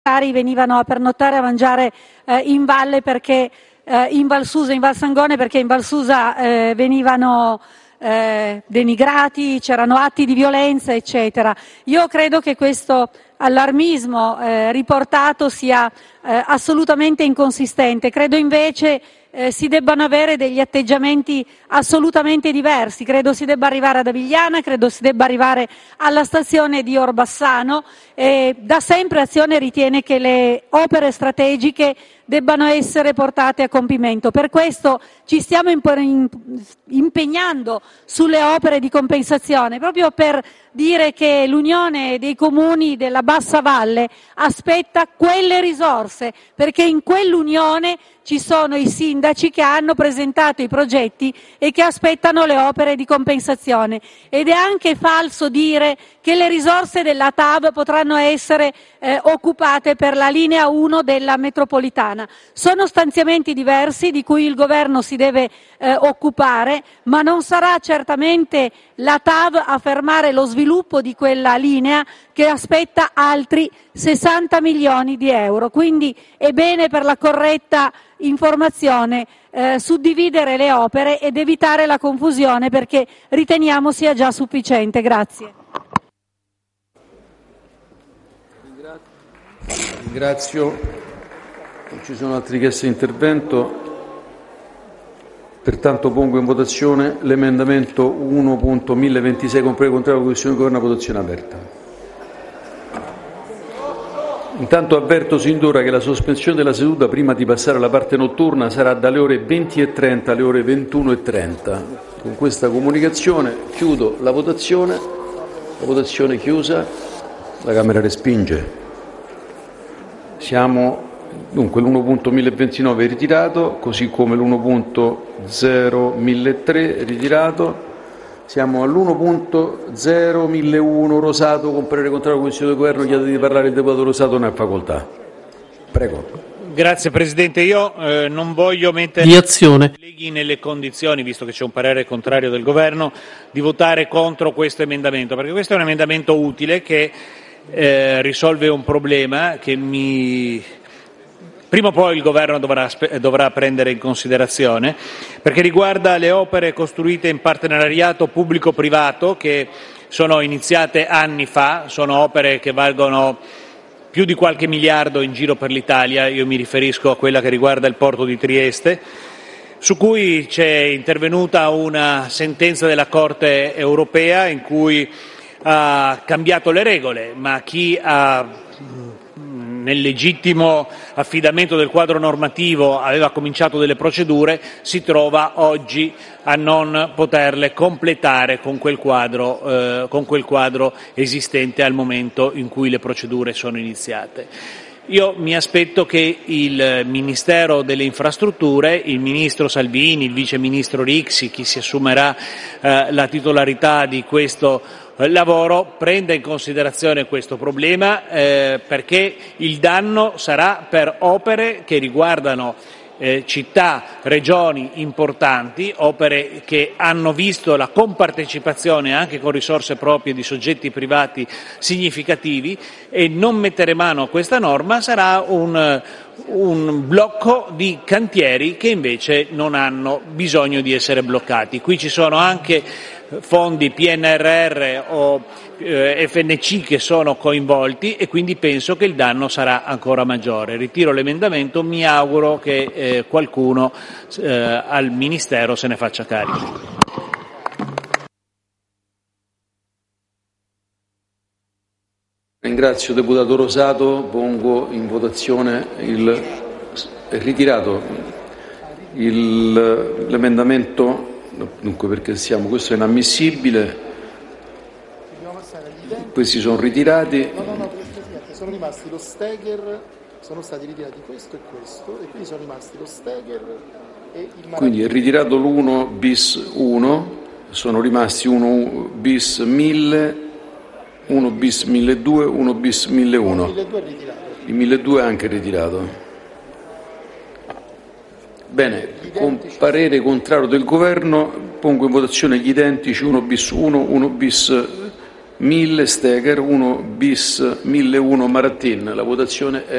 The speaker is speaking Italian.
venivano a pernottare a mangiare in valle perché in Val Susa, in Val Sangone, perché in Val Susa venivano denigrati, c'erano atti di violenza, eccetera. Io credo che questo allarmismo riportato sia assolutamente inconsistente. Credo invece si debbano avere degli atteggiamenti assolutamente diversi. Credo si debba arrivare ad Avigliana, credo si debba arrivare alla stazione di Orbassano. Da sempre Azione ritiene che le opere strategiche debbano essere portate a compimento. Per questo ci stiamo impegnando sulle opere di compensazione, proprio per dire che l'Unione dei Comuni della Bassa Valle aspetta quelle risorse, perché in quell'Unione ci sono i sindaci che hanno presentato i progetti e che aspettano le opere di compensazione. Ed è anche falso dire che le risorse della TAV potranno essere occupate per la linea 1 della metropolitana. Sono stanziamenti diversi di cui il governo si deve occupare, ma non sarà certamente la TAV a fermare lo sviluppo di quella linea che aspetta altri 60 milioni di euro. Quindi è bene, per la corretta informazione, suddividere le opere ed evitare la confusione, perché riteniamo sia già sufficiente. Grazie. Ringrazio. Non ci sono altri richieste di intervento. Pertanto pongo in votazione l'emendamento 1.1026 con parere contrario della Commissione di Governo, a votazione aperta. Intanto avverto sin d'ora che la sospensione della seduta prima di passare alla parte notturna sarà dalle ore 20.30 alle ore 21.30. Con questa comunicazione chiudo la votazione. La votazione è chiusa. La Camera respinge. Dunque l'1.1029 è ritirato, così come l'1.01003 è ritirato. Siamo all'1.01001 Rosato con parere contrario della Commissione di Governo. Chiedo di parlare il deputato Rosato, ne ha facoltà. Prego. Grazie Presidente, io non voglio mettere di Azione i colleghi nelle condizioni, visto che c'è un parere contrario del Governo, di votare contro questo emendamento, perché questo è un emendamento utile che risolve un problema che prima o poi il Governo dovrà prendere in considerazione, perché riguarda le opere costruite in partenariato pubblico-privato che sono iniziate anni fa, sono opere che valgono più di qualche miliardo in giro per l'Italia. Io mi riferisco a quella che riguarda il porto di Trieste, su cui c'è intervenuta una sentenza della Corte europea in cui ha cambiato le regole, ma chi nel legittimo affidamento del quadro normativo aveva cominciato delle procedure si trova oggi a non poterle completare con quel quadro esistente al momento in cui le procedure sono iniziate. Io mi aspetto che il Ministero delle Infrastrutture, il Ministro Salvini, il Vice Ministro Rixi, chi si assumerà la titolarità di questo lavoro, prenda in considerazione questo problema, perché il danno sarà per opere che riguardano città, regioni importanti, opere che hanno visto la compartecipazione anche con risorse proprie di soggetti privati significativi, e non mettere mano a questa norma sarà un blocco di cantieri che invece non hanno bisogno di essere bloccati. Qui ci sono anche fondi PNRR o FNC che sono coinvolti, e quindi penso che il danno sarà ancora maggiore. Ritiro l'emendamento, mi auguro che qualcuno al Ministero se ne faccia carico. Ringrazio deputato Rosato. Pongo in votazione l'emendamento. Dunque, perché questo è inammissibile. Questi sono ritirati. No, sono rimasti lo Steger, sono stati ritirati questo e quindi sono rimasti lo Steger e il Maraviglia. Quindi è ritirato l'1 bis 1, sono rimasti 1 bis 1000, 1 bis 1200, 1 bis 1001. Il 1200 è ritirato. Il 1200 è anche ritirato. Bene, con parere contrario del Governo pongo in votazione gli identici 1 bis 1, 1 bis 1000 Steger, 1 bis 1001 Maratin. La votazione è